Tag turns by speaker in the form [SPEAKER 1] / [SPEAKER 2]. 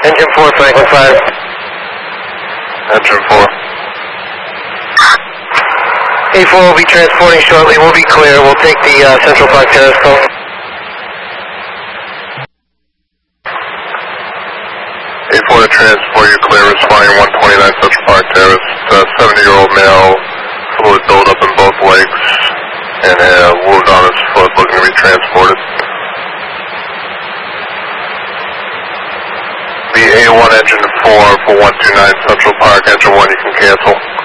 [SPEAKER 1] Engine 4, Franklin 5.
[SPEAKER 2] Engine 4.
[SPEAKER 1] A4 will be transporting shortly. We'll be clear. We'll take the Central Park Terrace call.
[SPEAKER 2] A4 to transport, you're clear, responding 129 Central Park Terrace. 70-year-old male, fluid buildup in both legs, and a wound on his foot looking to be transported. The A1 engine 4 for 129 Central Park, engine 1 you can cancel.